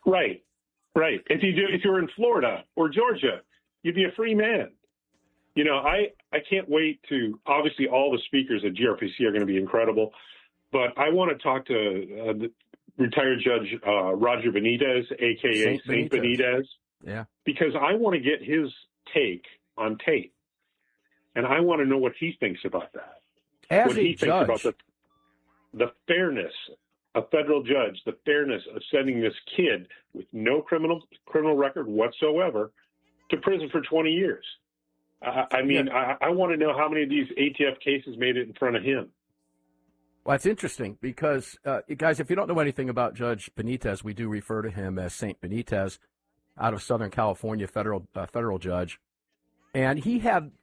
Right. If you're in Florida or Georgia, you'd be a free man. You know, I can't wait to, obviously all the speakers at GRPC are going to be incredible, but I want to talk to retired Judge Roger Benitez, a.k.a. Saint Benitez. Yeah. Because I want to get his take on Tate, and I want to know what he thinks about that. As a judge. Thinks about the fairness, a federal judge, the fairness of sending this kid with no criminal record whatsoever to prison for 20 years. I want to know how many of these ATF cases made it in front of him. Well, it's interesting because, guys, if you don't know anything about Judge Benitez, we do refer to him as Saint Benitez, out of Southern California, federal judge. And he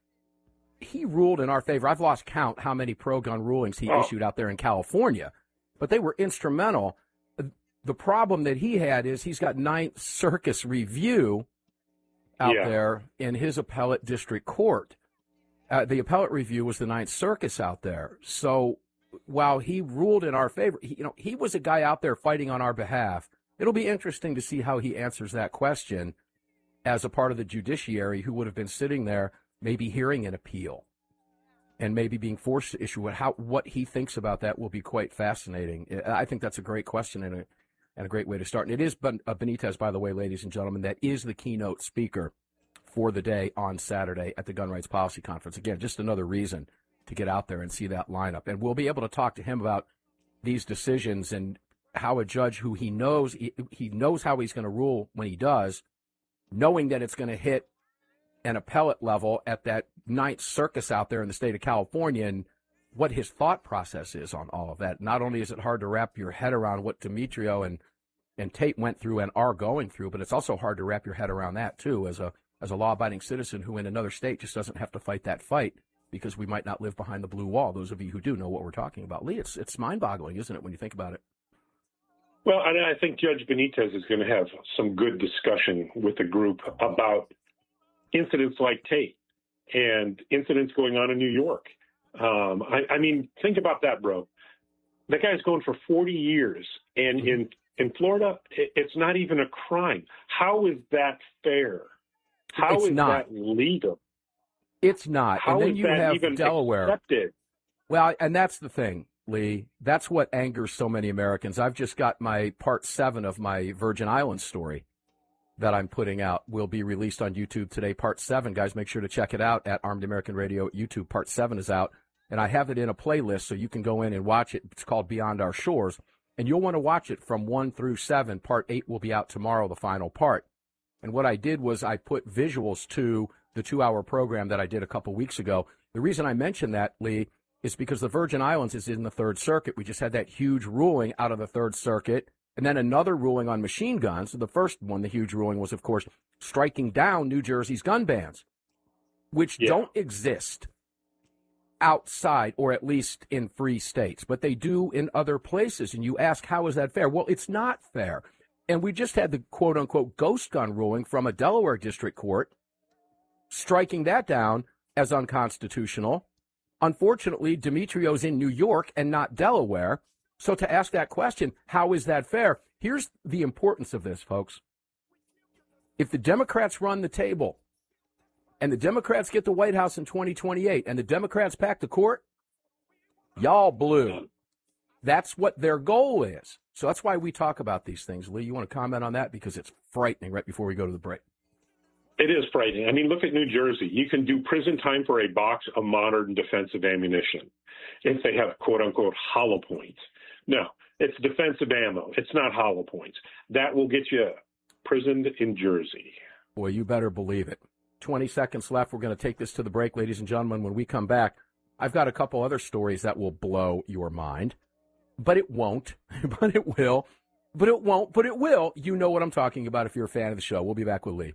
ruled in our favor. I've lost count how many pro-gun rulings he issued out there in California, but they were instrumental. The problem that he had is he's got Ninth Circuit review out there in his appellate district court. The appellate review was the Ninth Circuit out there. So while he ruled in our favor, he was a guy out there fighting on our behalf. It'll be interesting to see how he answers that question as a part of the judiciary who would have been sitting there maybe hearing an appeal and maybe being forced to issue it. What he thinks about that will be quite fascinating. I think that's a great question and a great way to start. And it is Benitez, by the way, ladies and gentlemen, that is the keynote speaker for the day on Saturday at the Gun Rights Policy Conference. Again, just another reason to get out there and see that lineup. And we'll be able to talk to him about these decisions and how a judge who he knows how he's going to rule when he does, knowing that it's going to hit an appellate level at that Ninth Circuit out there in the state of California, and what his thought process is on all of that. Not only is it hard to wrap your head around what Demetrio and Tate went through and are going through, but it's also hard to wrap your head around that too as a law-abiding citizen who in another state just doesn't have to fight that fight because we might not live behind the blue wall. Those of you who do know what we're talking about. Lee, it's mind-boggling, isn't it, when you think about it? Well, and I think Judge Benitez is going to have some good discussion with the group about incidents like Tate and incidents going on in New York. I mean, think about that, bro. That guy's going for 40 years, and in Florida, it's not even a crime. How is that fair? How is that legal? It's not. How and then is you that have even Delaware. accepted? Well, and that's the thing, Lee. That's what angers so many Americans. I've just got my part 7 of my Virgin Islands story that I'm putting out. Will be released on YouTube today, part 7. Guys, make sure to check it out at Armed American Radio YouTube. Part 7 is out, and I have it in a playlist so you can go in and watch it. It's called Beyond Our Shores, and you'll want to watch it from 1 through 7. Part 8 will be out tomorrow, the final part. And what I did was I put visuals to the 2-hour program that I did a couple weeks ago. The reason I mentioned that, Lee, is because the Virgin Islands is in the Third Circuit. We just had that huge ruling out of the Third Circuit, and then another ruling on machine guns. The first one, the huge ruling, was, of course, striking down New Jersey's gun bans, which don't exist outside, or at least in free states, but they do in other places. And you ask, how is that fair? Well, it's not fair. And we just had the quote-unquote ghost gun ruling from a Delaware district court, striking that down as unconstitutional. Unfortunately, Demetrio's in New York and not Delaware. So to ask that question, how is that fair? Here's the importance of this, folks. If the Democrats run the table and the Democrats get the White House in 2028 and the Democrats pack the court, y'all blew. That's what their goal is. So that's why we talk about these things. Lee, you want to comment on that? Because it's frightening right before we go to the break. It is frightening. I mean, look at New Jersey. You can do prison time for a box of modern defensive ammunition if they have, quote-unquote, hollow points. No, it's defensive ammo. It's not hollow points. That will get you prisoned in Jersey. Boy, you better believe it. 20 seconds left. We're going to take this to the break, ladies and gentlemen. When we come back, I've got a couple other stories that will blow your mind. But it won't. But it will. But it won't. But it will. You know what I'm talking about if you're a fan of the show. We'll be back with Lee.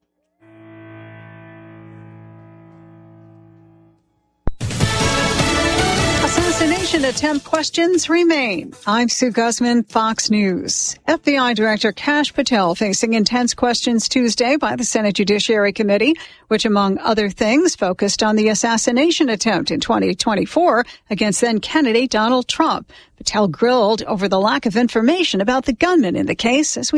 Assassination attempt questions remain. I'm Sue Guzman, Fox News. FBI Director Kash Patel facing intense questions Tuesday by the Senate Judiciary Committee, which, among other things, focused on the assassination attempt in 2024 against then-candidate Donald Trump. Patel grilled over the lack of information about the gunman in the case as we